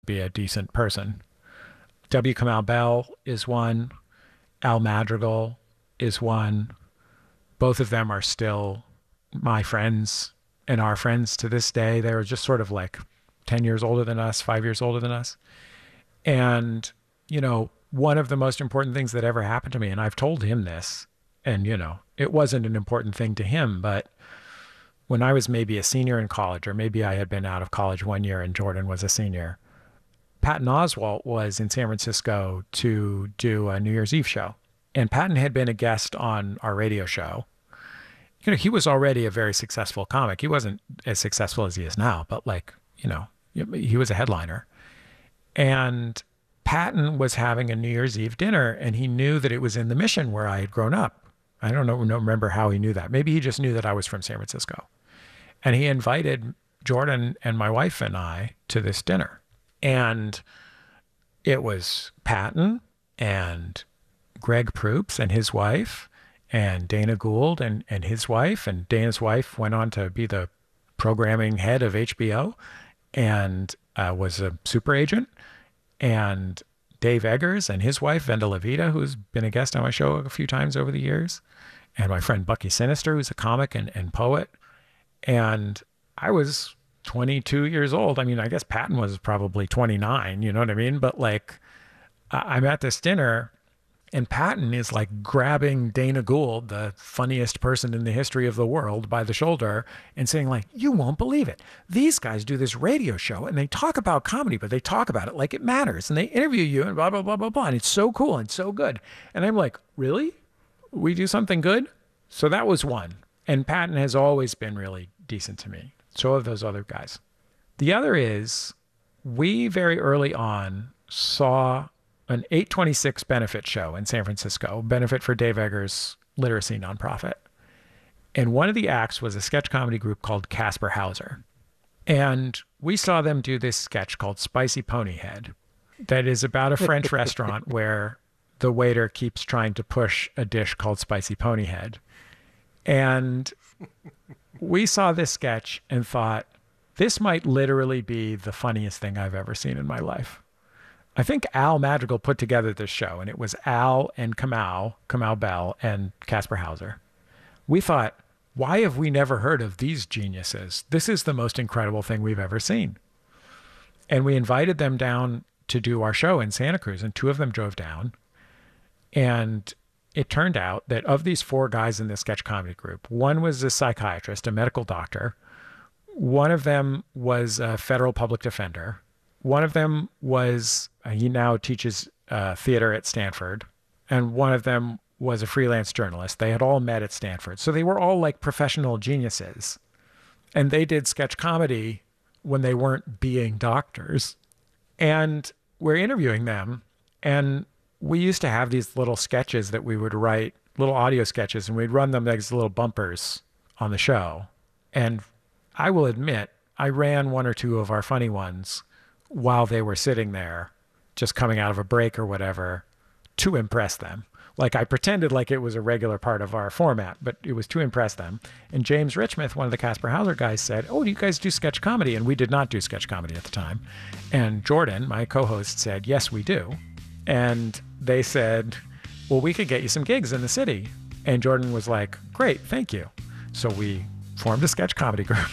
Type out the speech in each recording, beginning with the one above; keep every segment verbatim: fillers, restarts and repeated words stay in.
be a decent person. W. Kamau Bell is one. Al Madrigal is one. Both of them are still my friends and our friends to this day. They were just sort of like ten years older than us, five years older than us. And, you know, one of the most important things that ever happened to me, and I've told him this, and, you know, it wasn't an important thing to him, but when I was maybe a senior in college, or maybe I had been out of college one year and Jordan was a senior, Patton Oswalt was in San Francisco to do a New Year's Eve show. And Patton had been a guest on our radio show. You know, he was already a very successful comic. He wasn't as successful as he is now, but like, you know, he was a headliner. And Patton was having a New Year's Eve dinner, and he knew that it was in the Mission where I had grown up. I don't know, don't remember how he knew that. Maybe he just knew that I was from San Francisco. And he invited Jordan and my wife and I to this dinner. And it was Patton and Greg Proops and his wife and Dana Gould and, and his wife. And Dana's wife went on to be the programming head of H B O and uh, was a super agent. And Dave Eggers and his wife, Venda Levita, who's been a guest on my show a few times over the years. And my friend Bucky Sinister, who's a comic and, and poet. And I was twenty-two years old. I mean, I guess Patton was probably twenty-nine, you know what I mean? But like, I'm at this dinner and Patton is like grabbing Dana Gould, the funniest person in the history of the world, by the shoulder and saying like, you won't believe it. These guys do this radio show and they talk about comedy, but they talk about it like it matters. And they interview you and blah, blah, blah, blah, blah. And it's so cool and so good. And I'm like, really? We do something good? So that was one. And Patton has always been really decent to me. So have those other guys. The other is we very early on saw an eight twenty-six benefit show in San Francisco, benefit for Dave Eggers' literacy nonprofit. And one of the acts was a sketch comedy group called Casper Hauser. And we saw them do this sketch called Spicy Ponyhead that is about a French restaurant where the waiter keeps trying to push a dish called Spicy Ponyhead. And we saw this sketch and thought, this might literally be the funniest thing I've ever seen in my life. I think Al Madrigal put together this show, and it was Al and Kamau, Kamau Bell, and Casper Hauser. We thought, why have we never heard of these geniuses? This is the most incredible thing we've ever seen. And we invited them down to do our show in Santa Cruz, and two of them drove down. And it turned out that of these four guys in this sketch comedy group, one was a psychiatrist, a medical doctor. One of them was a federal public defender. One of them was, uh, he now teaches uh, theater at Stanford. And one of them was a freelance journalist. They had all met at Stanford. So they were all like professional geniuses. And they did sketch comedy when they weren't being doctors. And we're interviewing them. And we used to have these little sketches that we would write, little audio sketches, and we'd run them as little bumpers on the show. And I will admit, I ran one or two of our funny ones while they were sitting there, just coming out of a break or whatever, to impress them. Like I pretended like it was a regular part of our format, but it was to impress them. And James Richmouth, one of the Casper Hauser guys, said, oh, do you guys do sketch comedy? And we did not do sketch comedy at the time. And Jordan, my co-host, said, yes, we do. And they said, well, we could get you some gigs in the city. And Jordan was like, great, thank you. So we formed a sketch comedy group.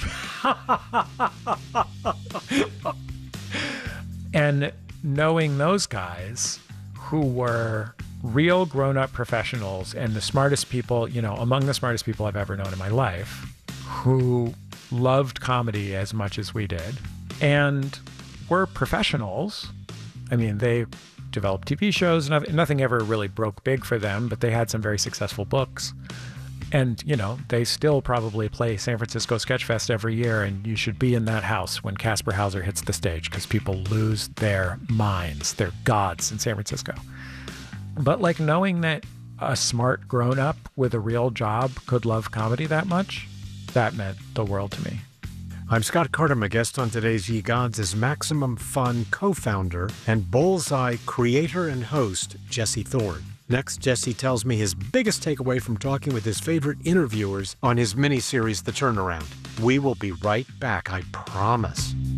And knowing those guys who were real grown-up professionals and the smartest people, you know, among the smartest people I've ever known in my life, who loved comedy as much as we did and were professionals. I mean, they developed T V shows. Nothing ever really broke big for them, but they had some very successful books. And, you know, they still probably play San Francisco Sketchfest every year, and you should be in that house when Casper Hauser hits the stage because people lose their minds. They're gods in San Francisco. But like knowing that a smart grown-up with a real job could love comedy that much, that meant the world to me. I'm Scott Carter. My guest on today's Ye Gods is Maximum Fun co-founder and Bullseye creator and host, Jesse Thorne. Next, Jesse tells me his biggest takeaway from talking with his favorite interviewers on his miniseries, The Turnaround. We will be right back, I promise.